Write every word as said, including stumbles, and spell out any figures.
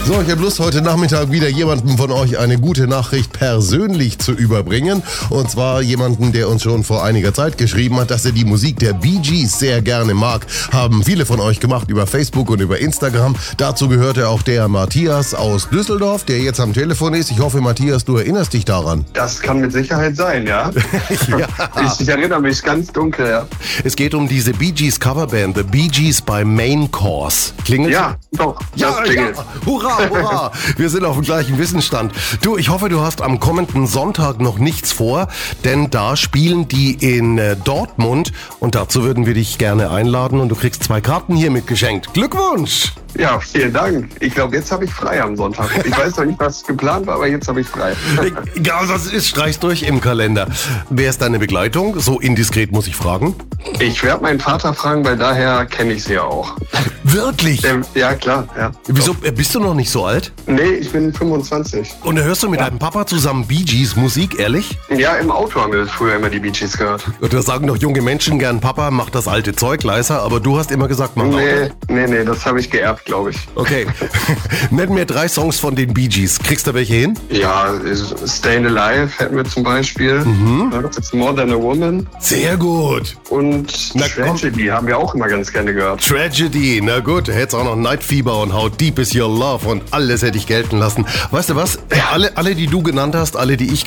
So, ich habe Lust, heute Nachmittag wieder jemandem von euch eine gute Nachricht persönlich zu überbringen. Und zwar jemanden, der uns schon vor einiger Zeit geschrieben hat, dass er die Musik der Bee Gees sehr gerne mag. Haben viele von euch gemacht über Facebook und über Instagram. Dazu gehörte auch der Matthias aus Düsseldorf, der jetzt am Telefon ist. Ich hoffe, Matthias, du erinnerst dich daran. Das kann mit Sicherheit sein, ja. Ja. Ich, ich erinnere mich ganz dunkel, ja. Es geht um diese Bee Gees Coverband, The Bee Gees by Main Course. Klingelt? Ja, doch. Ja, das klingelt. ja, hurra, hurra. Wir sind auf dem gleichen Wissensstand. Du, ich hoffe, du hast am kommenden Sonntag noch nichts vor, denn da spielen die in äh, Dortmund und dazu würden wir dich gerne einladen und du kriegst zwei Karten hier mitgeschenkt. Glückwunsch! Ja, vielen Dank. Ich glaube, jetzt habe ich frei am Sonntag. Ich weiß noch nicht, was geplant war, aber jetzt habe ich frei. Egal, was es ist, streich's durch im Kalender. Wer ist deine Begleitung? So indiskret muss ich fragen. Ich werde meinen Vater fragen, weil daher kenne ich sie ja auch. Wirklich? Ähm, ja, klar. Ja. Wieso, äh, bist du noch nicht so alt? Nee, ich bin fünfundzwanzig. Und da hörst du mit Ja. deinem Papa zusammen Bee Gees Musik, ehrlich? Ja, im Auto haben wir früher immer die Bee Gees gehört. Und da sagen doch junge Menschen gern, Papa, mach das alte Zeug leiser, aber du hast immer gesagt, mach lauter. Nee, nee, nee, das habe ich geerbt, glaube ich. Okay. Nenn mir drei Songs von den Bee Gees. Kriegst du welche hin? Ja, Stayin' Alive hätten wir zum Beispiel. Mhm. It's More Than a Woman. Sehr gut. Und Na, komm. Tragedy haben wir auch immer ganz gerne gehört. Tragedy, na gut, hättest auch noch Night Fever und How Deep Is Your Love und alles hätte ich gelten lassen. Weißt du was? Alle, alle, die du genannt hast, alle, die ich